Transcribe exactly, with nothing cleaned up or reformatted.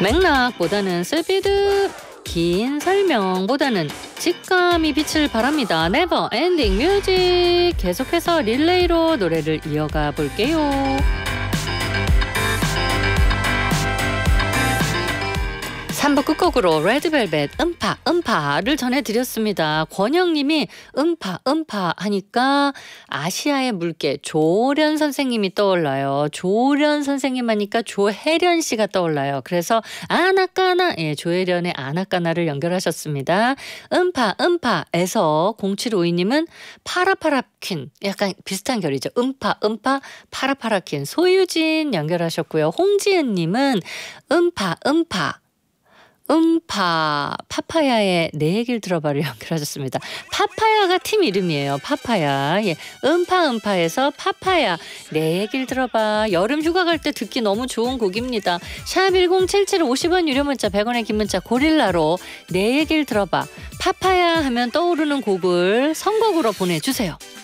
맥락보다는 스피드, 긴 설명보다는 직감이 빛을 발합니다. 네버 엔딩 뮤직. 계속해서 릴레이로 노래를 이어가 볼게요. 삼 부 끝곡으로 레드벨벳 음파 음파를 전해드렸습니다. 권영님이 음파 음파 하니까 아시아의 물개 조련 선생님이 떠올라요. 조련 선생님 하니까 조혜련 씨가 떠올라요. 그래서 아나까나, 예, 조혜련의 아나까나를 연결하셨습니다. 음파 음파에서 공칠오이님은 파라파라퀸, 약간 비슷한 결이죠. 음파 음파 파라파라퀸. 소유진 연결하셨고요. 홍지은님은 음파 음파 음파 파파야의 내 얘기를 들어봐를 연결하셨습니다. 파파야가 팀 이름이에요. 파파야. 예. 음파 음파에서 파파야 내 얘기를 들어봐. 여름 휴가 갈 때 듣기 너무 좋은 곡입니다. 샵 일공칠칠 오십 원 유료 문자 백 원의 긴 문자 고릴라로 내 얘기를 들어봐. 파파야 하면 떠오르는 곡을 선곡으로 보내주세요.